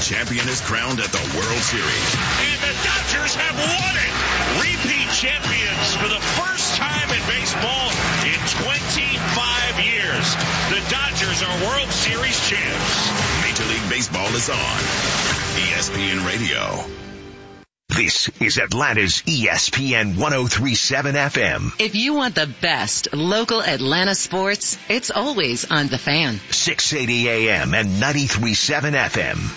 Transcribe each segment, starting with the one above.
champion is crowned at the World Series. And the Dodgers have won it. Repeat champions for the first time in baseball in 25 years. The Dodgers are World Series champs. Major League Baseball is on ESPN Radio. This is Atlanta's ESPN 1037 FM. If you want the best local Atlanta sports, it's always on The Fan. 680 AM and 93.7 FM.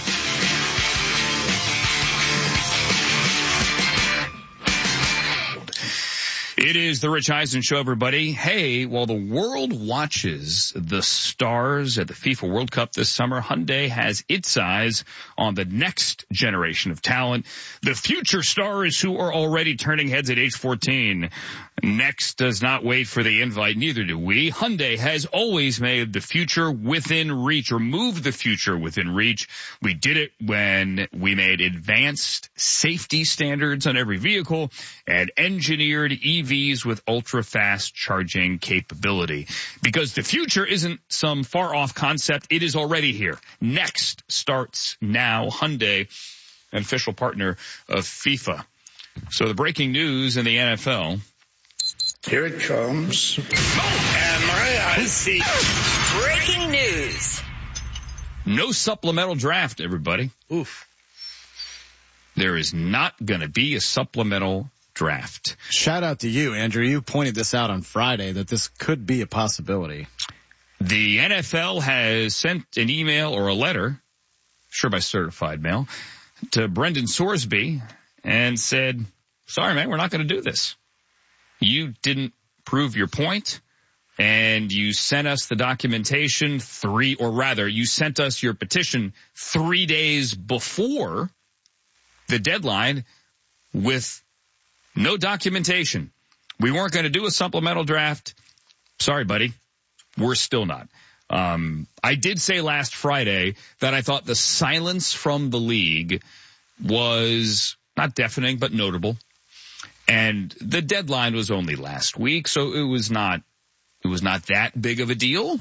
It is the Rich Eisen Show, everybody. Hey, while the world watches the stars at the FIFA World Cup this summer, Hyundai has its eyes on the next generation of talent, the future stars who are already turning heads at age 14. Next does not wait for the invite, neither do we. Hyundai has always made the future within reach, or moved the future within reach. We did it when we made advanced safety standards on every vehicle and engineered EVs with ultra-fast charging capability. Because the future isn't some far-off concept, it is already here. Next starts now. Hyundai, an official partner of FIFA. So the breaking news in the NFL. Here it comes. Breaking news. No supplemental draft, everybody. Oof. There is not going to be a supplemental draft. Shout out to you, Andrew. You pointed this out on Friday that this could be a possibility. The NFL has sent an email or a letter, sure by certified mail, to Brendan Sorsby and said, sorry, man, we're not going to do this. You didn't prove your point, and you sent us the documentation you sent us your petition 3 days before the deadline with no documentation. We weren't going to do a supplemental draft. Sorry, buddy. We're still not. I did say last Friday that I thought the silence from the league was not deafening, but notable. And the deadline was only last week, so it was not that big of a deal.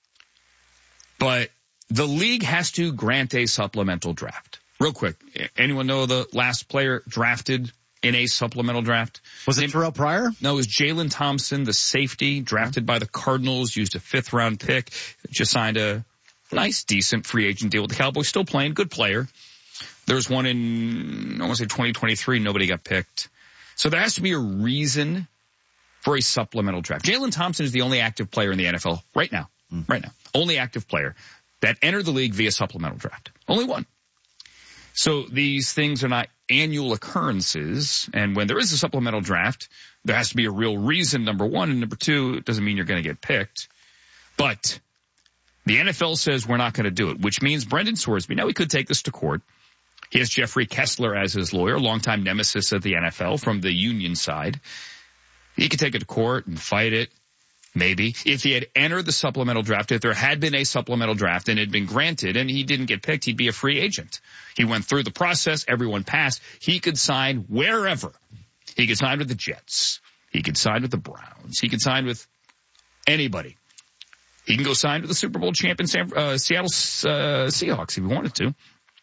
But the league has to grant a supplemental draft. Real quick, anyone know the last player drafted in a supplemental draft? Was it Terrell Pryor? No, it was Jalen Thompson, the safety, drafted by the Cardinals, used a 5th-round pick, just signed a nice, decent free agent deal with the Cowboys, still playing, good player. There was one in, I want to say 2023, nobody got picked. So there has to be a reason for a supplemental draft. Jalen Thompson is the only active player in the NFL right now. Right now. Only active player that entered the league via supplemental draft. Only one. So these things are not annual occurrences. And when there is a supplemental draft, there has to be a real reason, number one. And number two, it doesn't mean you're going to get picked. But the NFL says we're not going to do it, which means Brendan Sorsby, now he could take this to court. He has Jeffrey Kessler as his lawyer, longtime nemesis of the NFL from the union side. He could take it to court and fight it, maybe. If he had entered the supplemental draft, if there had been a supplemental draft and it had been granted and he didn't get picked, he'd be a free agent. He went through the process, everyone passed. He could sign wherever. He could sign with the Jets. He could sign with the Browns. He could sign with anybody. He can go sign with the Super Bowl champion Seattle Seahawks if he wanted to.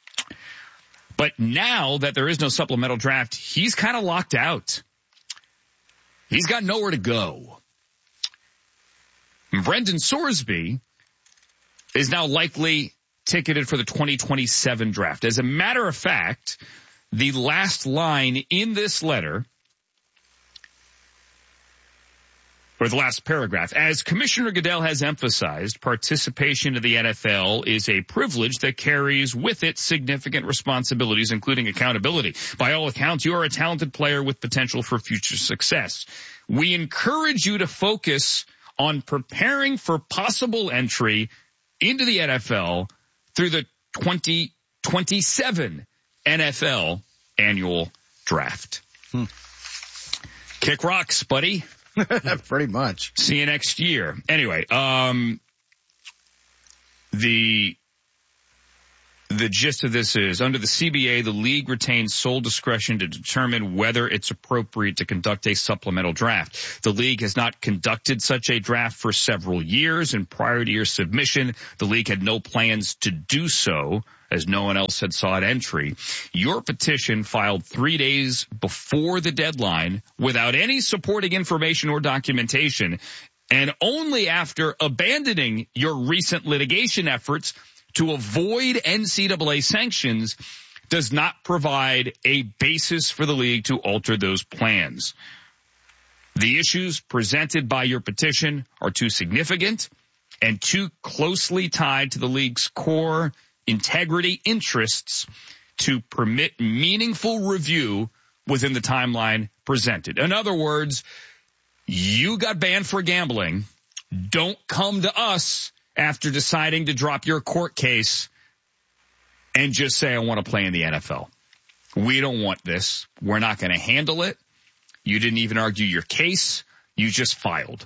But now that there is no supplemental draft, he's kind of locked out. He's got nowhere to go. Brendan Sorsby is now likely ticketed for the 2027 draft. As a matter of fact, the last line in this letter, or the last paragraph, as Commissioner Goodell has emphasized, participation in the NFL is a privilege that carries with it significant responsibilities, including accountability. By all accounts, you are a talented player with potential for future success. We encourage you to focus on preparing for possible entry into the NFL through the 2027 NFL annual draft. Kick rocks, buddy. Pretty much. See you next year. Anyway, the The gist of this is, under the CBA, the league retains sole discretion to determine whether it's appropriate to conduct a supplemental draft. The league has not conducted such a draft for several years, and prior to your submission, the league had no plans to do so, as no one else had sought entry. Your petition, filed 3 days before the deadline, without any supporting information or documentation, and only after abandoning your recent litigation efforts to avoid NCAA sanctions, does not provide a basis for the league to alter those plans. The issues presented by your petition are too significant and too closely tied to the league's core integrity interests to permit meaningful review within the timeline presented. In other words, you got banned for gambling. Don't come to us after deciding to drop your court case and just say, I want to play in the NFL. We don't want this. We're not going to handle it. You didn't even argue your case. You just filed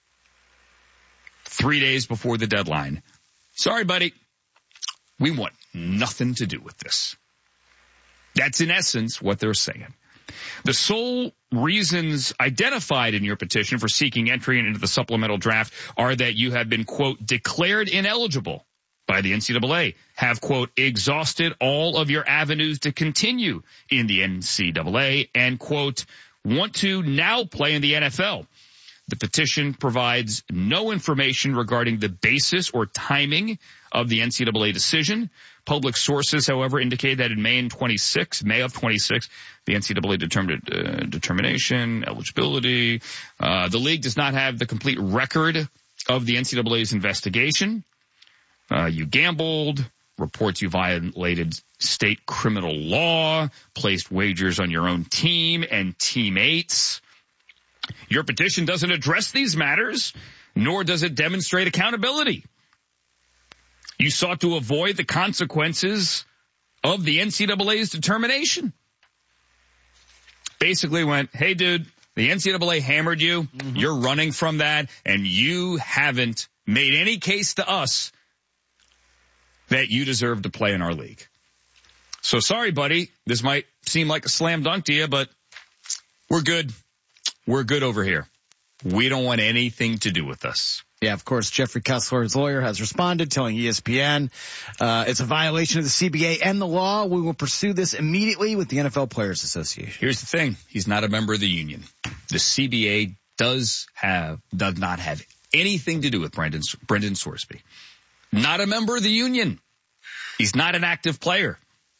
3 days before the deadline. Sorry, buddy. We want nothing to do with this. That's in essence what they're saying. The sole reasons identified in your petition for seeking entry into the supplemental draft are that you have been, quote, declared ineligible by the NCAA, have, quote, exhausted all of your avenues to continue in the NCAA, and, quote, want to now play in the NFL. The petition provides no information regarding the basis or timing of the NCAA decision. Public sources, however, indicate that in May of 26, the NCAA determined determination, eligibility. The league does not have the complete record of the NCAA's investigation. You gambled, reports you violated state criminal law, placed wagers on your own team and teammates. Your petition doesn't address these matters, nor does it demonstrate accountability. You sought to avoid the consequences of the NCAA's determination. Basically went, hey, dude, the NCAA hammered you. Mm-hmm. You're running from that, and you haven't made any case to us that you deserve to play in our league. So sorry, buddy. This might seem like a slam dunk to you, but we're good. We're good over here. We don't want anything to do with this. Yeah, of course, Jeffrey Kessler's lawyer has responded, telling ESPN it's a violation of the CBA and the law. We will pursue this immediately with the NFL Players Association. Here's the thing. He's not a member of the union. The CBA does not have anything to do with Brendan Sorsby. Not a member of the union. He's not an active player.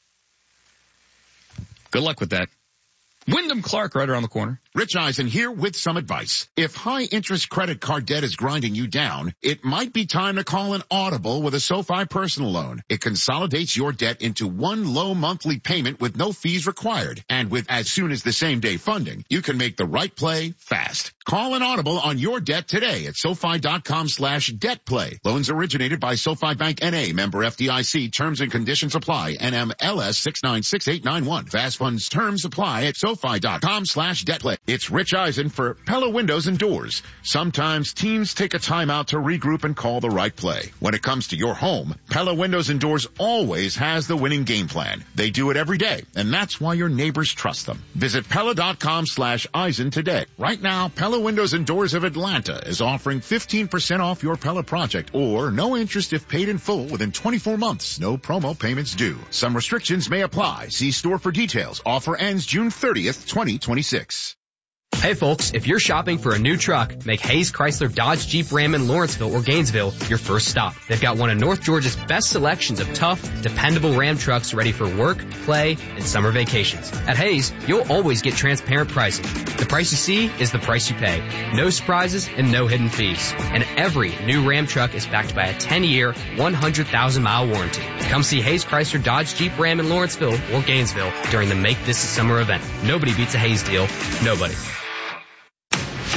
Good luck with that. Wyndham Clark right around the corner. Rich Eisen here with some advice. If high-interest credit card debt is grinding you down, it might be time to call an Audible with a SoFi personal loan. It consolidates your debt into one low monthly payment with no fees required. And with as soon as the same-day funding, you can make the right play fast. Call an Audible on your debt today at SoFi.com/debtplay. Loans originated by SoFi Bank N.A., member FDIC. Terms and conditions apply. NMLS 696891. Fast funds terms apply at SoFi.com/debtplay. It's Rich Eisen for Pella Windows and Doors. Sometimes teams take a timeout to regroup and call the right play. When it comes to your home, Pella Windows and Doors always has the winning game plan. They do it every day, and that's why your neighbors trust them. Visit Pella.com/Eisen today. Right now, Pella Windows and Doors of Atlanta is offering 15% off your Pella project, or no interest if paid in full within 24 months. No promo payments due. Some restrictions may apply. See store for details. Offer ends June 30th, 2026. Hey folks, if you're shopping for a new truck, make Hayes Chrysler Dodge Jeep Ram in Lawrenceville or Gainesville your first stop. They've got one of North Georgia's best selections of tough, dependable Ram trucks ready for work, play, and summer vacations. At Hayes, you'll always get transparent pricing. The price you see is the price you pay. No surprises and no hidden fees. And every new Ram truck is backed by a 10-year, 100,000-mile warranty. Come see Hayes Chrysler Dodge Jeep Ram in Lawrenceville or Gainesville during the Make This a Summer event. Nobody beats a Hayes deal. Nobody.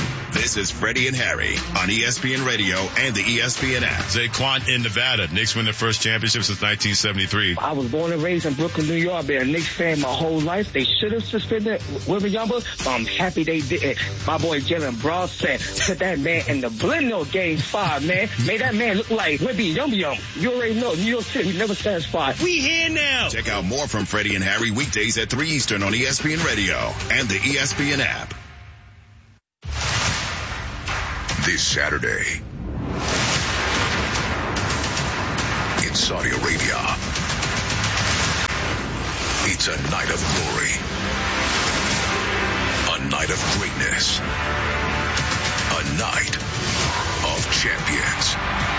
This is Freddie and Harry on ESPN Radio and the ESPN app. Zay Quant in Nevada. Knicks win their first championship since 1973. I was born and raised in Brooklyn, New York. I've been a Knicks fan my whole life. They should have suspended Wembanyama, but I'm happy they did. My boy Jalen Brown said, put that man in the blender game 5, man. Made that man look like Wemby Yum Yum. You already know, New York City, we never satisfied. We here now. Check out more from Freddie and Harry weekdays at 3 Eastern on ESPN Radio and the ESPN app. This Saturday in Saudi Arabia, it's a night of glory, a night of greatness, a night of champions.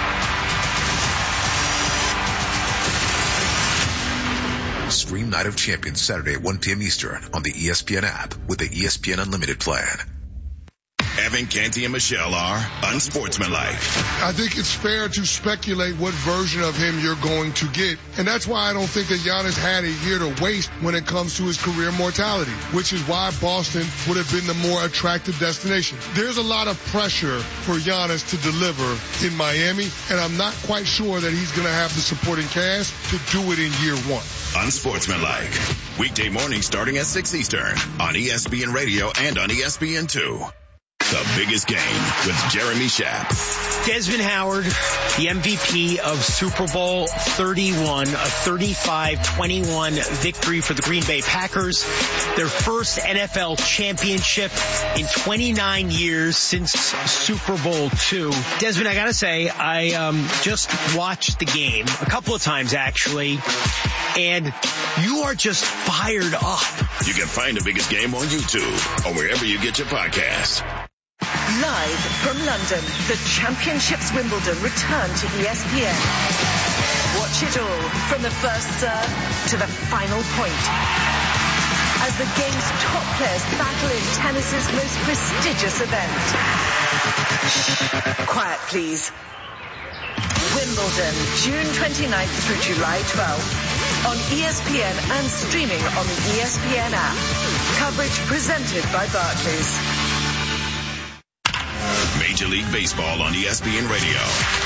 Stream Night of Champions Saturday at 1 p.m. Eastern on the ESPN app with the ESPN Unlimited plan. Evan, Canty, and Michelle are unsportsmanlike. I think it's fair to speculate what version of him you're going to get. And that's why I don't think that Giannis had a year to waste when it comes to his career mortality, which is why Boston would have been the more attractive destination. There's a lot of pressure for Giannis to deliver in Miami, and I'm not quite sure that he's going to have the supporting cast to do it in year one. Unsportsmanlike. Weekday morning starting at 6 Eastern on ESPN Radio and on ESPN2. The biggest game with Jeremy Schaap. Desmond Howard, the MVP of Super Bowl 31, a 35-21 victory for the Green Bay Packers. Their first NFL championship in 29 years since Super Bowl II. Desmond, I gotta say, I just watched the game a couple of times actually, and you are just fired up. You can find the biggest game on YouTube or wherever you get your podcasts. Live from London, the Championships Wimbledon return to ESPN. Watch it all from the first serve to the final point, as the game's top players battle in tennis's most prestigious event. Shh, quiet please. Wimbledon, June 29th through July 12th. On ESPN and streaming on the ESPN app. Coverage presented by Barclays. Major League Baseball on ESPN Radio.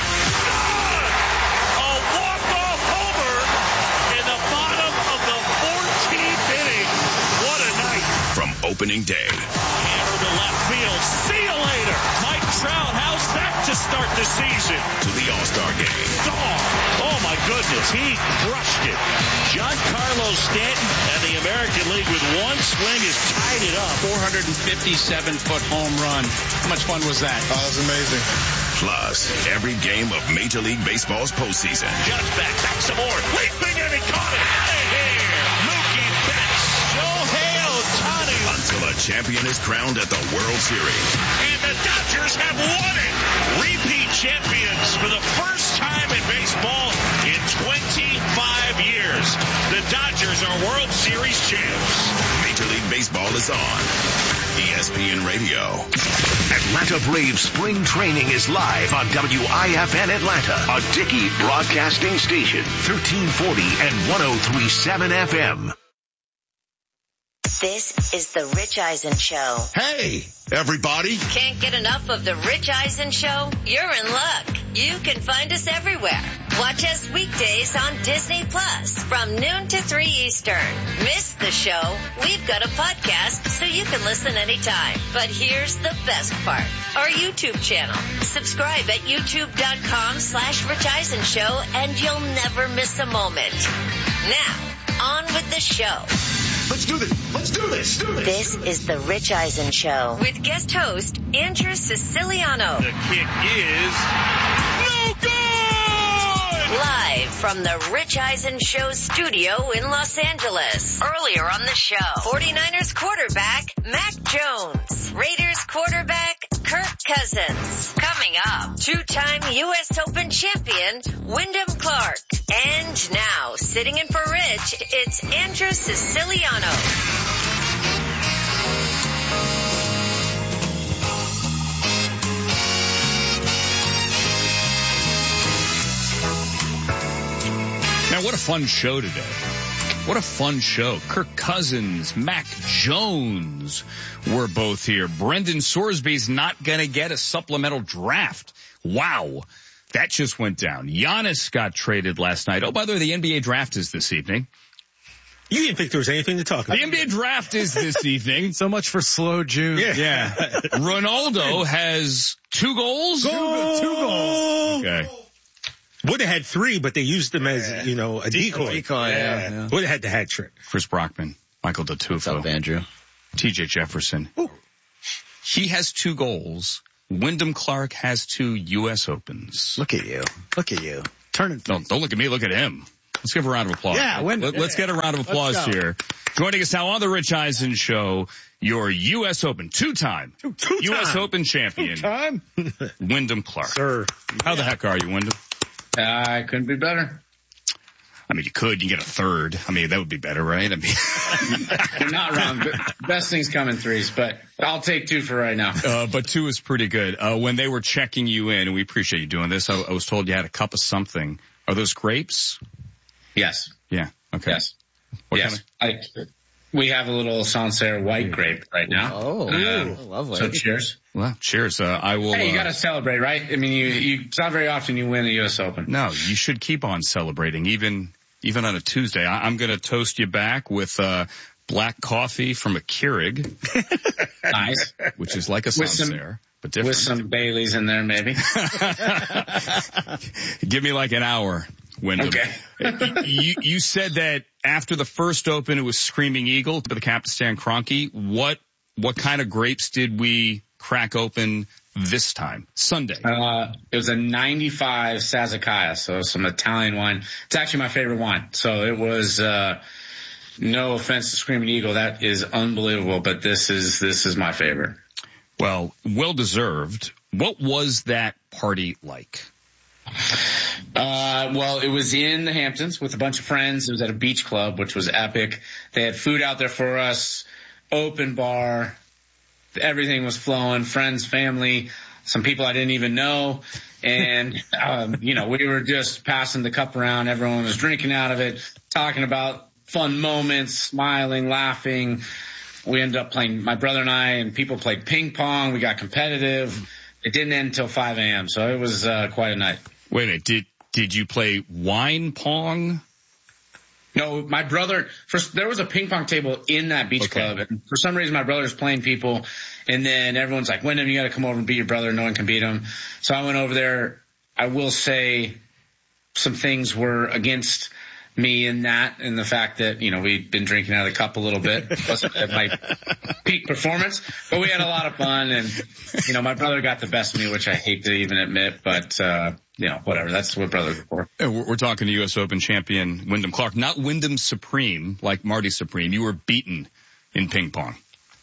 A walk-off homer in the bottom of the 14th inning. What a night. From opening day. Hammer to left field. See you later. Mike Trout, how's that to start the season? To the All-Star game. Oh my goodness, he crushed it. Giancarlo Stanton and the American League with one swing has tied it up. 457-foot home run. How much fun was that? Oh, that was amazing. Plus, every game of Major League Baseball's postseason. Judge back some more. Leaping and he caught it. Out of here. Mookie Betts. Shohei Ohtani. Until a champion is crowned at the World Series. And the Dodgers have won it. Repeat champions for the first time in baseball in 25 years. The Dodgers are World Series champs. Major League Baseball is on ESPN Radio. Atlanta Braves spring training is live on WIFN Atlanta, a Dickey broadcasting station, 1340 and 103.7 FM. This is the Rich Eisen Show. Hey, everybody. Can't get enough of the Rich Eisen Show? You're in luck. You can find us everywhere. Watch us weekdays on Disney Plus from noon to 3 Eastern. Miss the show? We've got a podcast so you can listen anytime. But here's the best part. Our YouTube channel. Subscribe at youtube.com/Rich Eisen Show and you'll never miss a moment. Now, on with the show. Let's do this. Let's do this. Do this. This is the Rich Eisen Show with guest host Andrew Siciliano. The kick is no good! Live from the Rich Eisen Show studio in Los Angeles. Earlier on the show, 49ers quarterback Mac Jones. Raiders quarterback Kirk Cousins. Coming up, two-time U.S. Open champion Wyndham Clark. And now, sitting in for Rich, it's Andrew Siciliano. Man, what a fun show today. What a fun show. Kirk Cousins, Mac Jones were both here. Brendan Sorsby's not going to get a supplemental draft. Wow. That just went down. Giannis got traded last night. Oh, by the way, the NBA draft is this evening. You didn't think there was anything to talk about. The NBA draft is this evening. So much for slow June. Yeah. Ronaldo has 2 goals? 2 goals. Okay. Would have had 3, but they used them as, a decoy. Yeah. Would have had the hat trick. Chris Brockman, Michael Datufo. What's up, Andrew? TJ Jefferson. Ooh. He has 2 goals. Wyndham Clark has 2 U.S. Opens. Look at you. Turning. Don't look at me. Look at him. Let's give a round of applause. Yeah, let's get a round of applause here. Joining us now on the Rich Eisen Show, your U.S. Open, two-time U.S. Open champion, Wyndham Clark. Sir. How the heck are you, Wyndham? I couldn't be better. I mean, you could. You get a third. I mean, that would be better, right? I mean, you're not wrong. Best things come in threes, but I'll take 2 for right now. But 2 is pretty good. When they were checking you in, and we appreciate you doing this, I was told you had a cup of something. Are those grapes? Yes. Yeah. Okay. Yes. We have a little Sancerre white grape right now. Oh, lovely. So cheers. Well, cheers. I will. Hey, you got to celebrate, right? I mean, it's not very often you win the U.S. Open. No, you should keep on celebrating, even on a Tuesday. I'm going to toast you back with black coffee from a Keurig. Nice. Which is like a Sancerre, but different. With some Baileys in there, maybe. Give me like an hour, Wyndham. Okay. You said that after the first Open, it was Screaming Eagle to the Kapistan Kroenke. What kind of grapes did we crack open this time? Sunday. It was a 95 Sassicaia, so some Italian wine. It's actually my favorite wine. So it was, no offense to Screaming Eagle, that is unbelievable, but this is my favorite. Well deserved. What was that party like? Well, it was in the Hamptons with a bunch of friends. It was at a beach club, which was epic. They had food out there for us, open bar, everything was flowing, friends, family, some people I didn't even know. And, we were just passing the cup around. Everyone was drinking out of it, talking about fun moments, smiling, laughing. We ended up playing, my brother and I, and people played ping pong. We got competitive. It didn't end until 5 a.m., so it was quite a night. Wait a minute. Did you play wine pong? No, my brother, there was a ping pong table in that beach club, and for some reason my brother's playing people, and then everyone's like, Wyndham, you got to come over and beat your brother. No one can beat him. So I went over there. I will say some things were against me in the fact that, we'd been drinking out of the cup a little bit. It wasn't at my peak performance, but we had a lot of fun, and, my brother got the best of me, which I hate to even admit, but, whatever. That's what brothers are for. We're talking to U.S. Open champion Wyndham Clark, not Wyndham Supreme, like Marty Supreme. You were beaten in ping pong.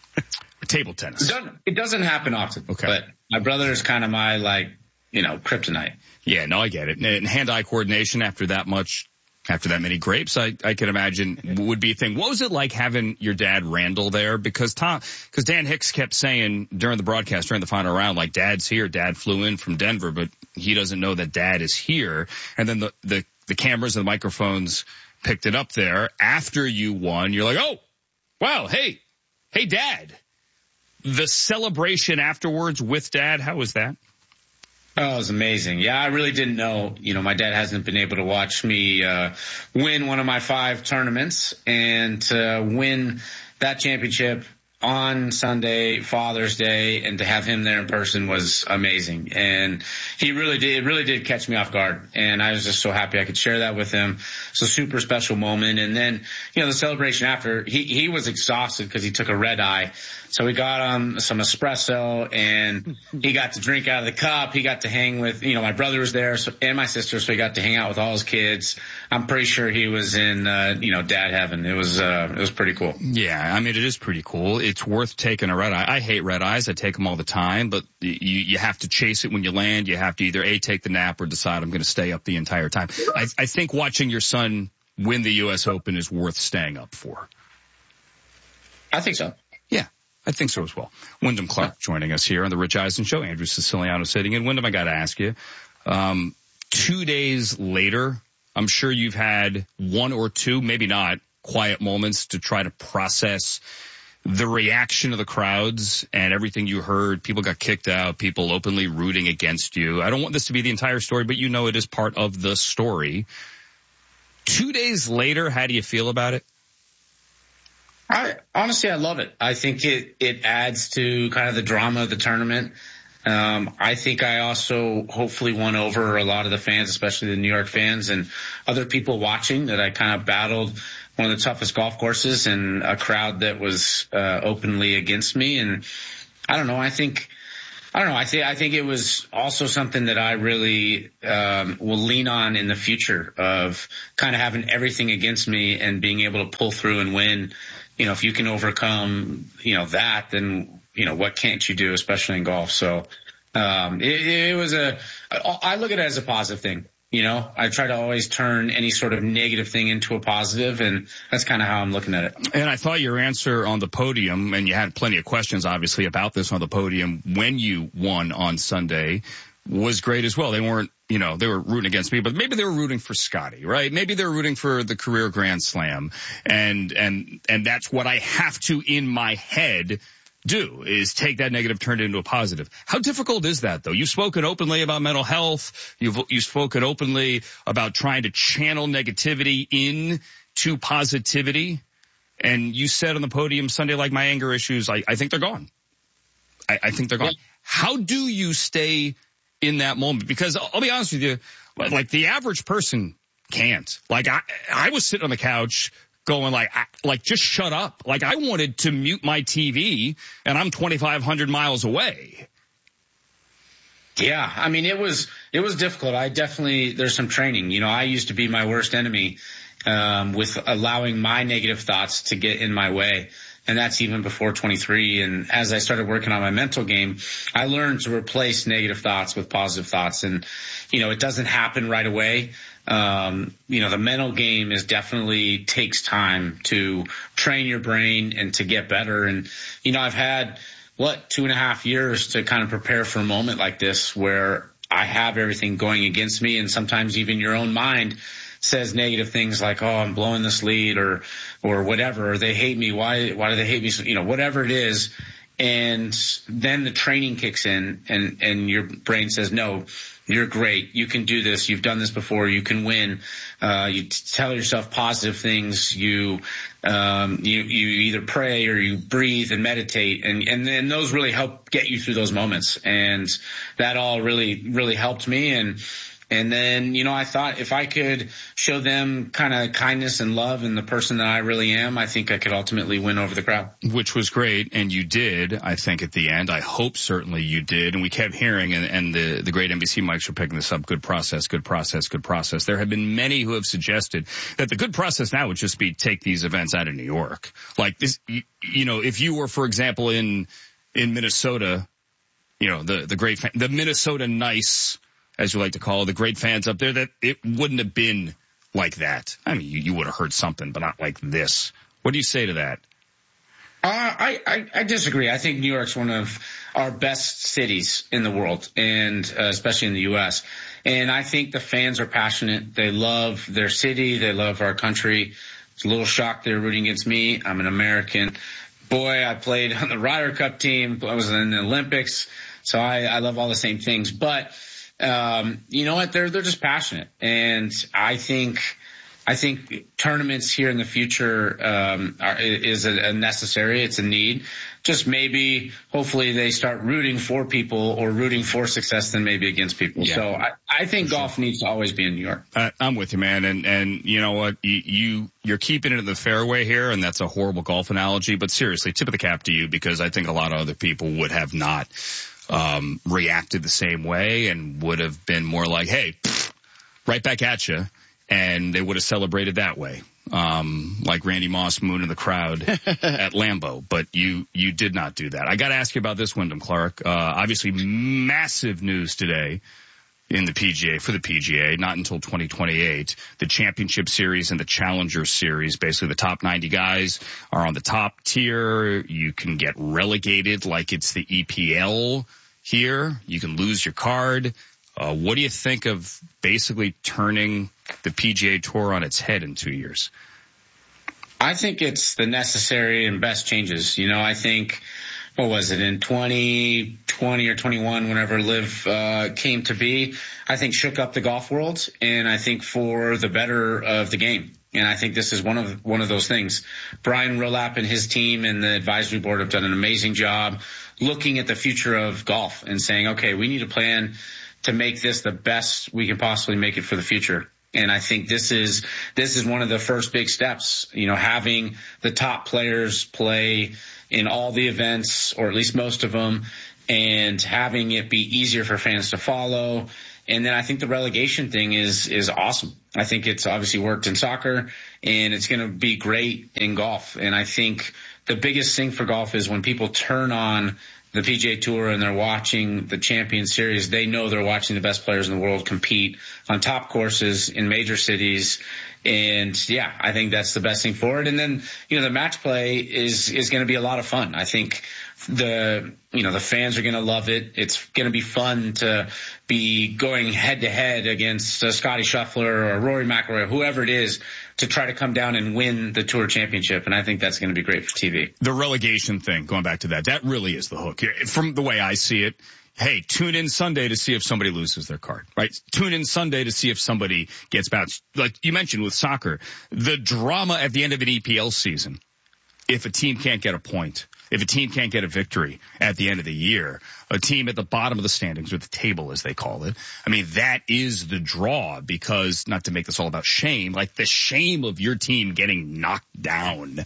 Table tennis. It doesn't happen often, but my brother is kind of my, kryptonite. Yeah, no, I get it. And hand-eye coordination after that many grapes, I can imagine would be a thing. What was it like having your dad Randall there? Because Dan Hicks kept saying during the broadcast, during the final round, like, Dad's here. Dad flew in from Denver, but he doesn't know that Dad is here. And then the cameras and the microphones picked it up there after you won. You're like, oh, wow. Hey, Dad. The celebration afterwards with Dad, how was that? Oh, it was amazing. Yeah, I really didn't know. My dad hasn't been able to watch me win one of my 5 tournaments, and to win that championship on Sunday, Father's Day, and to have him there in person was amazing. And it really did catch me off guard. And I was just so happy I could share that with him. It's a super special moment. And then, the celebration after, he was exhausted because he took a red eye. So we got some espresso, and he got to drink out of the cup. He got to hang with, my brother was there and my sister, so he got to hang out with all his kids. I'm pretty sure he was in, dad heaven. It was pretty cool. Yeah, I mean, it is pretty cool. It's worth taking a red eye. I hate red eyes. I take them all the time, but you have to chase it when you land. You have to either take the nap or decide I'm going to stay up the entire time. I think watching your son win the U.S. Open is worth staying up for. I think so. Yeah. I think so as well. Wyndham Clark joining us here on the Rich Eisen Show. Andrew Siciliano sitting in. Wyndham, I got to ask you, 2 days later, I'm sure you've had one or two, maybe not, quiet moments to try to process the reaction of the crowds and everything you heard? People got kicked out, people openly rooting against you. I don't want this to be the entire story, but you know it is part of the story. 2 days later, how do you feel about it? Honestly, I love it. I think it adds to kind of the drama of the tournament. I think I also hopefully won over a lot of the fans, especially the New York fans and other people watching, that I kind of battled one of the toughest golf courses and a crowd that was openly against me. And I think it was also something that I really will lean on in the future, of kind of having everything against me and being able to pull through and win. You know, if you can overcome, that, then, what can't you do, especially in golf? So, I look at it as a positive thing. I try to always turn any sort of negative thing into a positive, and that's kind of how I'm looking at it. And I thought your answer on the podium, and you had plenty of questions, obviously, about this on the podium when you won on Sunday, was great as well. They weren't, they were rooting against me, but maybe they were rooting for Scotty, right? Maybe they were rooting for the career Grand Slam. And that's what I have to, in my head, do, is take that negative, turn it into a positive. How difficult is that, though? You've spoken openly about mental health. You've spoken openly about trying to channel negativity into positivity. And you said on the podium Sunday, like, my anger issues, I think they're gone. I think they're gone. Yeah. How do you stay in that moment? Because I'll be honest with you, like, the average person can't. Like, I was sitting on the couch going like, just shut up. Like, I wanted to mute my TV, and I'm 2,500 miles away. Yeah. I mean, it was difficult. There's some training. I used to be my worst enemy, with allowing my negative thoughts to get in my way. And that's even before 23. And as I started working on my mental game, I learned to replace negative thoughts with positive thoughts. And, it doesn't happen right away. The mental game definitely takes time to train your brain and to get better. And, I've had 2.5 years to kind of prepare for a moment like this, where I have everything going against me. And sometimes even your own mind says negative things like, oh, I'm blowing this lead or whatever, or they hate me. Why do they hate me? So, whatever it is. And then the training kicks in and your brain says, no, you're great. You can do this. You've done this before. You can win. You tell yourself positive things. You either pray or you breathe and meditate. And then those really help get you through those moments. And that all really, really helped me. And then, I thought if I could show them kind of kindness and love and the person that I really am, I think I could ultimately win over the crowd. Which was great. And you did, I think, at the end. I hope certainly you did. And we kept hearing, and the great NBC mics were picking this up, good process, good process, good process. There have been many who have suggested that the good process now would just be take these events out of New York. Like this, if you were, for example, in Minnesota, the Minnesota nice, as you like to call it, the great fans up there, that it wouldn't have been like that. I mean, you would have heard something, but not like this. What do you say to that? I disagree. I think New York's one of our best cities in the world, and especially in the U.S. And I think the fans are passionate. They love their city. They love our country. It's a little shocked they're rooting against me. I'm an American. Boy, I played on the Ryder Cup team. I was in the Olympics. So I love all the same things. But you know what? They're just passionate. And I think tournaments here in the future, is a necessary. It's a need. Just maybe, hopefully they start rooting for people or rooting for success than maybe against people. Yeah. So I think golf needs to always be in New York. I'm with you, man. And you know what? You're keeping it in the fairway here, and that's a horrible golf analogy. But seriously, tip of the cap to you, because I think a lot of other people would have not reacted the same way and would have been more like, hey, right back at you. And they would have celebrated that way, like Randy Moss mooning the crowd at Lambeau. But you did not do that. I got to ask you about this, Wyndham Clark. Obviously, massive news today in the PGA, for the PGA, not until 2028. The Championship Series and the Challenger Series, basically the top 90 guys are on the top tier. You can get relegated like it's the EPL here. You can lose your card. What do you think of basically turning the PGA Tour on its head in 2 years? I think it's the necessary and best changes. You know, I think, what was it, in 2020 or 21, whenever LIV came to be, I think shook up the golf world, and I think for the better of the game. And I think this is one of those things. Brian Rillap and his team and the advisory board have done an amazing job looking at the future of golf and saying, okay, we need a plan to make this the best we can possibly make it for the future. And I think this is one of the first big steps, you know, having the top players play in all the events, or at least most of them, and having it be easier for fans to follow. And then I think the relegation thing is awesome. I think it's obviously worked in soccer, and it's going to be great in golf. And I think the biggest thing for golf is when people turn on the PGA Tour and they're watching the Champions Series, they know they're watching the best players in the world compete on top courses in major cities. And yeah, I think that's the best thing for it. And then, you know, the match play is going to be a lot of fun. I think the fans are going to love it. It's going to be fun to be going head to head against Scotty Scheffler or Rory McIlroy, whoever it is, to try to come down and win the Tour Championship. And I think that's going to be great for TV. The relegation thing, going back to that really is the hook. From the way I see it, hey, tune in Sunday to see if somebody loses their card, right? Tune in Sunday to see if somebody gets bounced. Like you mentioned with soccer, the drama at the end of an EPL season, if a team can't get a point, if a team can't get a victory at the end of the year, a team at the bottom of the standings, or the table as they call it, I mean, that is the draw, because, not to make this all about shame, like the shame of your team getting knocked down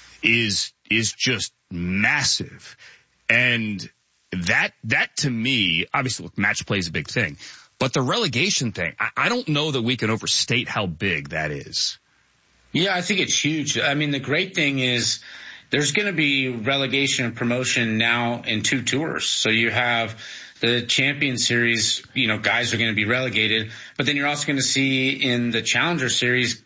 is just massive. And that to me, obviously, look, match play is a big thing, but the relegation thing, I don't know that we can overstate how big that is. Yeah, I think it's huge. I mean, the great thing is there's going to be relegation and promotion now in 2 tours. So you have the Champions Series, you know, guys are going to be relegated, but then you're also going to see in the Challenger Series,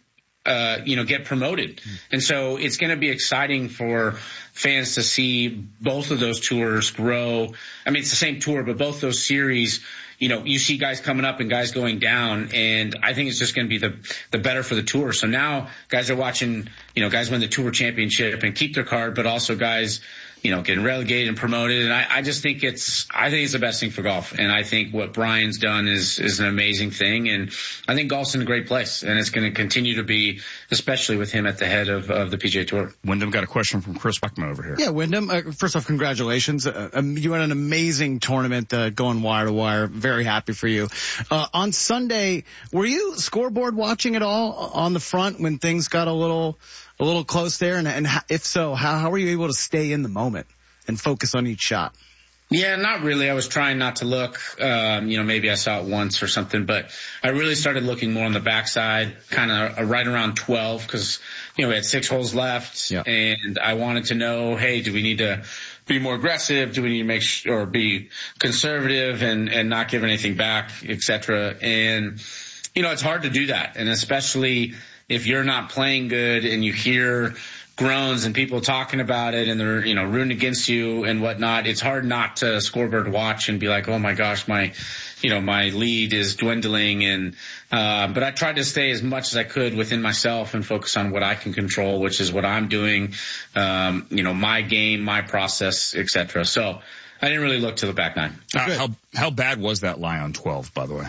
get promoted. And so it's going to be exciting for fans to see both of those tours grow. I mean, it's the same tour, but both those series, you know, you see guys coming up and guys going down, and I think it's just going to be the better for the tour. So now guys are watching, you know, guys win the Tour Championship and keep their card, but also guys, you know, getting relegated and promoted. And I just think it's the best thing for golf. And I think what Brian's done is an amazing thing. And I think golf's in a great place, and it's going to continue to be, especially with him at the head of the PGA Tour. Wyndham got a question from Chris Beckman over here. Yeah, Wyndham, first off, congratulations. You had an amazing tournament going wire to wire. Very happy for you. On Sunday, were you scoreboard watching at all on the front when things got a little close there? And if so, how were you able to stay in the moment and focus on each shot? Yeah, not really. I was trying not to look. Maybe I saw it once or something, but I really started looking more on the backside, kind of right around 12, because, you know, we had 6 holes left, and I wanted to know, hey, do we need to be more aggressive? Do we need to make sure, or be conservative and not give anything back, et cetera? And, you know, it's hard to do that. And especially if you're not playing good and you hear groans and people talking about it and they're, you know, rooting against you and whatnot, it's hard not to scoreboard watch and be like, oh my gosh, my lead is dwindling. And, but I tried to stay as much as I could within myself and focus on what I can control, which is what I'm doing, my game, my process, et cetera. So I didn't really look to the back nine. How bad was that lie on 12, by the way?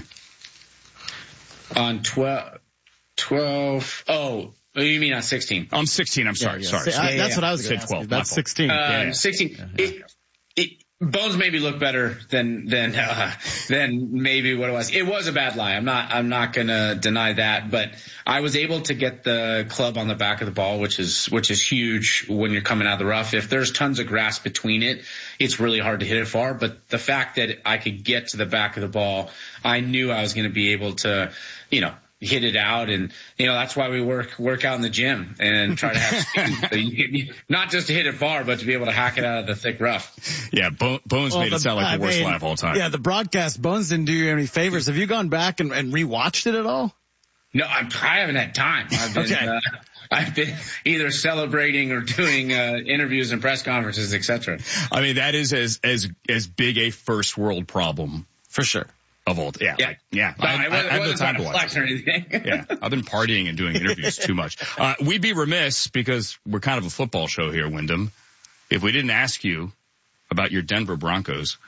On 12. Oh, you mean on 16? On 16, I'm sorry. Yeah. Sorry. That's what I was going to 12. That's 16. 16. Bones maybe look better than maybe what it was. It was a bad lie. I'm not going to deny that, but I was able to get the club on the back of the ball, which is huge when you're coming out of the rough. If there's tons of grass between it, it's really hard to hit it far. But the fact that I could get to the back of the ball, I knew I was going to be able to, hit it out. And, that's why we work out in the gym and try to have speed. Not just to hit it far, but to be able to hack it out of the thick rough. Yeah. Bones made it sound like the worst lie of all time. Yeah. The broadcast, Bones didn't do you any favors. Have you gone back and rewatched it at all? No, I haven't had time. I've been either celebrating or doing interviews and press conferences, etc. I mean, that is as big a first world problem for sure Of old, yeah. I have no time to watch it. Yeah, I've been partying and doing interviews too much. We'd be remiss, because we're kind of a football show here, Wyndham, if we didn't ask you about your Denver Broncos.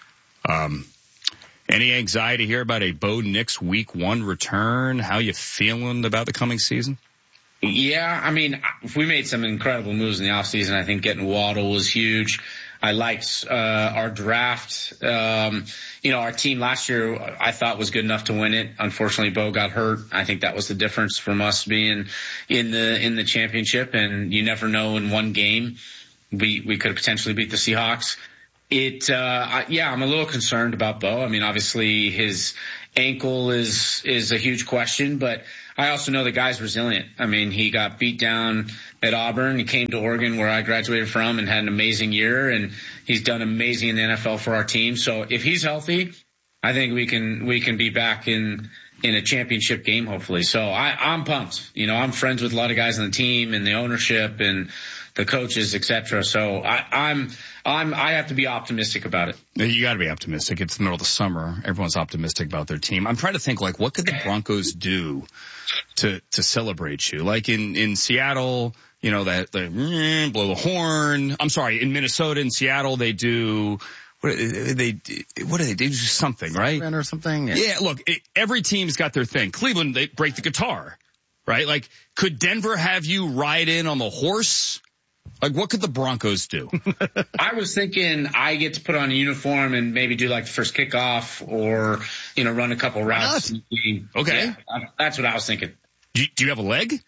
Any anxiety here about a Bo Nix Week 1 return? How you feeling about the coming season? Yeah, I mean, we made some incredible moves in the offseason. I think getting Waddle was huge. I liked our draft. Our team last year I thought was good enough to win it. Unfortunately, Bo got hurt. I think that was the difference from us being in the championship. And you never know, in one game we could potentially beat the Seahawks. I'm a little concerned about Bo. I mean, obviously his ankle is a huge question, but I also know the guy's resilient. I mean, he got beat down at Auburn. He came to Oregon, where I graduated from, and had an amazing year, and he's done amazing in the NFL for our team. So if he's healthy, I think we can be back in a championship game, hopefully. So I'm pumped. I'm friends with a lot of guys on the team and the ownership and the coaches, etc. So I have to be optimistic about it. You got to be optimistic. It's the middle of the summer. Everyone's optimistic about their team. I'm trying to think, what could the Broncos do to celebrate you? Like in Seattle, that they blow the horn. I'm sorry, in Minnesota and Seattle, they do. What do they do? They do something, right? Or something. Yeah. Look, every team's got their thing. Cleveland, they break the guitar, right? Like, could Denver have you ride in on the horse? Like, what could the Broncos do? I was thinking I get to put on a uniform and maybe do the first kickoff, or, run a couple routes. Okay. Yeah, that's what I was thinking. Do you have a leg?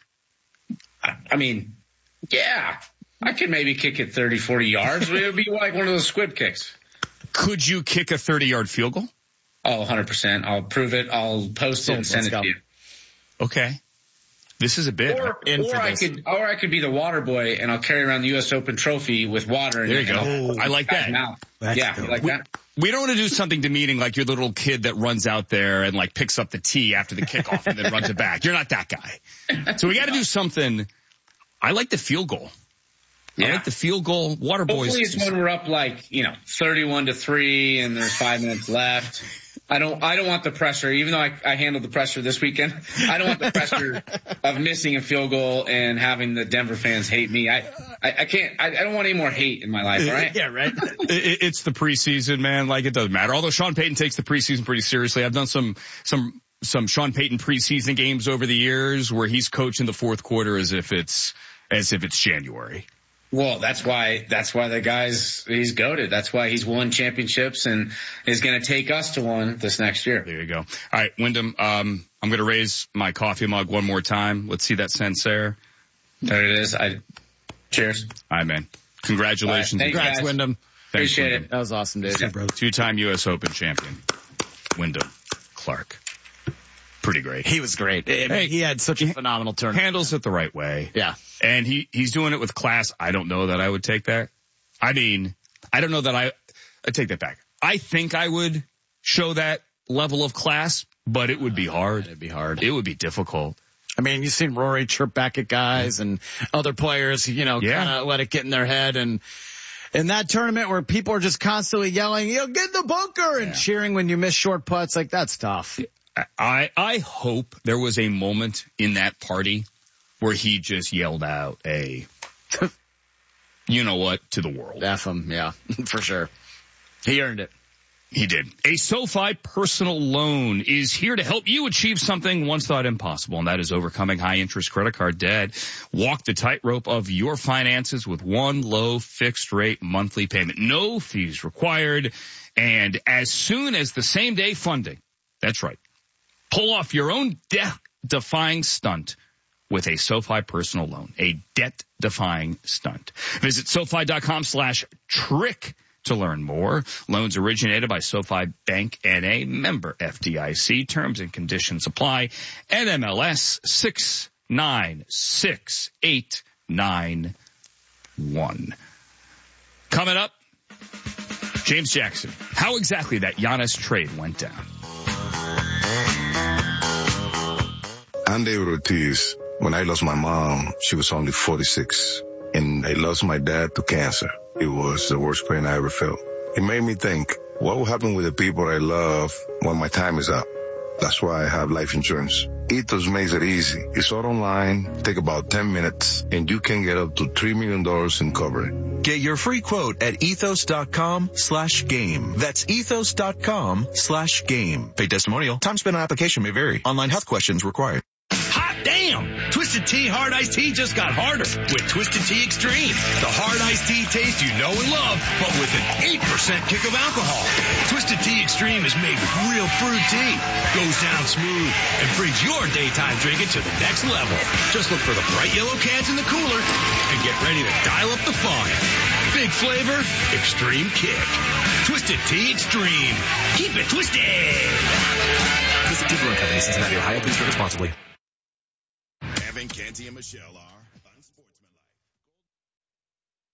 I mean, yeah, I could maybe kick it 30, 40 yards. It would be like one of those squib kicks. Could you kick a 30-yard field goal? Oh, 100%. I'll prove it. I'll post it and send it to you. Okay. This is a bit. Or I could be the water boy, and I'll carry around the U.S. Open trophy with water. There you go. I like that. You like that? We don't want to do something demeaning like your little kid that runs out there and picks up the tee after the kickoff and then runs it back. You're not that guy. So we got to do something. I like the field goal. Yeah. I like the field goal. Water boys. Hopefully it's when we're up 31-3 and there's 5 minutes left. I don't want the pressure, even though I handled the pressure this weekend. I don't want the pressure of missing a field goal and having the Denver fans hate me. I don't want any more hate in my life, all right? Yeah, right. It's the preseason, man. It doesn't matter. Although Sean Payton takes the preseason pretty seriously. I've done some Sean Payton preseason games over the years where he's coaching the fourth quarter as if it's January. Well, that's why the guy's, he's goated. That's why he's won championships and is going to take us to one this next year. There you go. All right, Wyndham, I'm going to raise my coffee mug one more time. Let's see that Sancerre. There it is. Cheers. All right, man. Congratulations. Right, congrats, Wyndham. Appreciate it. That was awesome, dude. Yeah, bro. 2-time U.S. Open champion, Wyndham Clark. Pretty great. He was great. He had such a phenomenal tournament. Handles it the right way. Yeah. And he's doing it with class. I don't know that I would take that. I mean, I don't know that I take that back. I think I would show that level of class, but it would be hard. It'd be hard. It would be difficult. I mean, you've seen Rory chirp back at guys and other players, kind of let it get in their head. And in that tournament where people are just constantly yelling, get in the bunker and cheering when you miss short putts, that's tough. I hope there was a moment in that party where he just yelled out you know what, to the world. F him, yeah, for sure. He earned it. He did. A SoFi personal loan is here to help you achieve something once thought impossible, and that is overcoming high-interest credit card debt. Walk the tightrope of your finances with one low fixed-rate monthly payment. No fees required, and as soon as the same-day funding, that's right, pull off your own debt-defying stunt with a SoFi personal loan, a debt-defying stunt. Visit SoFi.com/trick to learn more. Loans originated by SoFi Bank N.A., member FDIC. Terms and conditions apply. NMLS 696891. Coming up, James Jackson. How exactly that Giannis trade went down. I'm David Ortiz. When I lost my mom, she was only 46. And I lost my dad to cancer. It was the worst pain I ever felt. It made me think, What will happen with the people I love when my time is up? That's why I have life insurance. Ethos makes it easy. It's all online, take about 10 minutes, and you can get up to $3 million in coverage. Get your free quote at ethos.com/game. That's ethos.com/game. Paid testimonial. Time spent on application may vary. Online health questions required. Hot damn! Twisted Tea Hard Iced Tea just got harder with Twisted Tea Extreme. The hard iced tea taste you know and love, but with an 8% kick of alcohol. Twisted Tea Extreme is made with real fruit tea, goes down smooth, and brings your daytime drinking to the next level. Just look for the bright yellow cans in the cooler and get ready to dial up the fun. Big flavor, extreme kick. Twisted Tea Extreme. Keep it twisted! Twisted Tea Brewing Company, Cincinnati, Ohio. Please drink responsibly. Evan, Canty, and Michelle are